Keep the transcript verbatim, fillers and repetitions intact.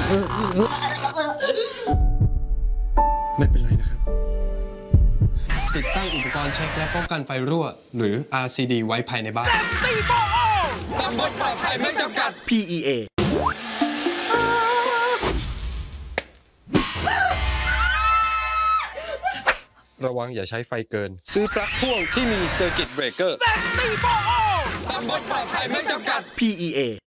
ไม่เป็นไรนะครับติดตั้งอุปกรณ์เช็คและป้องกันไฟรั่วหรือ อาร์ ซี ดี ไว้ภายในบ้านตำบลปลอดภัยไม่จำกัดพี อี เอระวังอย่าใช้ไฟเกินซื้อปลั๊กพ่วงที่มีเซอร์กิตเบรกเกอร์ตำบลปลอดภัยไม่จำกัดพี อี เอ